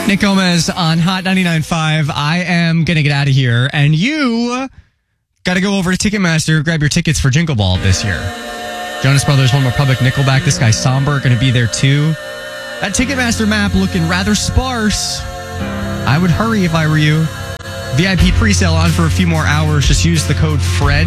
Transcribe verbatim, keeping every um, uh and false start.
Nick Gomez on Hot ninety-nine point five. I am going to get out of here, and you got to go over to Ticketmaster, grab your tickets for Jingle Ball this year. Jonas Brothers, One Republic, Nickelback, this guy Somber going to be there too. That Ticketmaster map looking rather sparse. I would hurry if I were you. V I P presale on for a few more hours. Just use the code FRED.